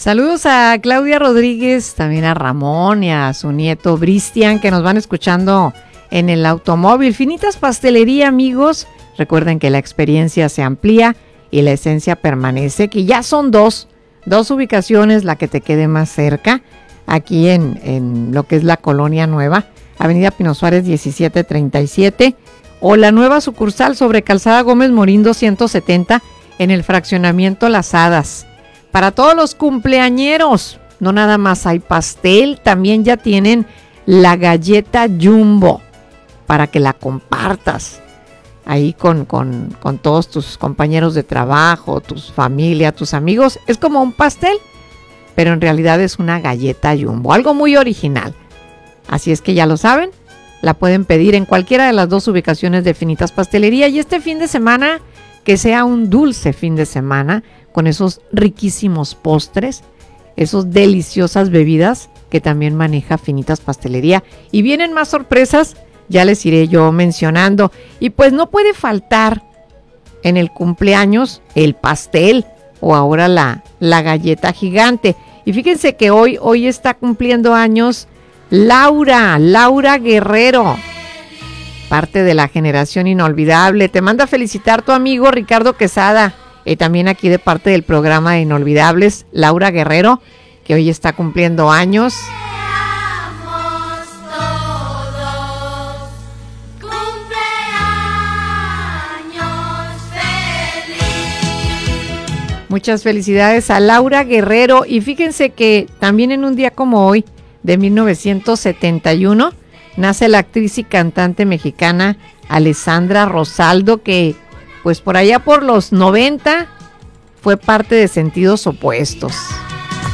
Saludos a Claudia Rodríguez, también a Ramón y a su nieto Bristian, que nos van escuchando en el automóvil. Finitas Pastelería, amigos. Recuerden que la experiencia se amplía y la esencia permanece, que ya son dos ubicaciones, la que te quede más cerca, aquí en lo que es la Colonia Nueva, Avenida Pino Suárez 1737, o la nueva sucursal sobre Calzada Gómez Morín 270 en el fraccionamiento Las Hadas. Para todos los cumpleañeros, no nada más hay pastel, también ya tienen la galleta Jumbo para que la compartas ahí con todos tus compañeros de trabajo, tus familia, tus amigos. Es como un pastel, pero en realidad es una galleta Jumbo, algo muy original. Así es que ya lo saben, la pueden pedir en cualquiera de las dos ubicaciones de Finitas Pastelería. Y este fin de semana, que sea un dulce fin de semana, con esos riquísimos postres, esas deliciosas bebidas que también maneja Finitas Pastelería. Y vienen más sorpresas, ya les iré yo mencionando. Y pues no puede faltar en el cumpleaños el pastel o ahora la galleta gigante. Y fíjense que hoy está cumpliendo años Laura Guerrero, parte de la generación inolvidable. Te manda a felicitar tu amigo Ricardo Quesada, también aquí de parte del programa de Inolvidables, Laura Guerrero, que hoy está cumpliendo años. Muchas felicidades a Laura Guerrero. Y fíjense que también en un día como hoy, de 1971, nace la actriz y cantante mexicana Alessandra Rosaldo, que pues por allá por los 90 fue parte de Sentidos Opuestos.